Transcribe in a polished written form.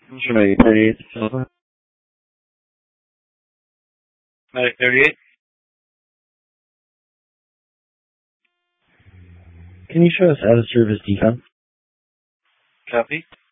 Medic 38, Silva. Medic 38. Can you show us out of service decon? Copy.